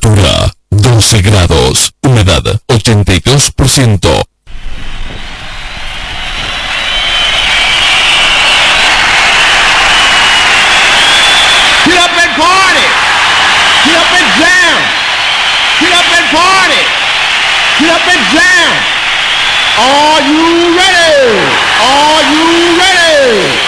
Temperatura 12 grados. Humedad 82%. Get up and party! Get up and jam! Get up and party! Get up and jam! Are you ready? Are you ready?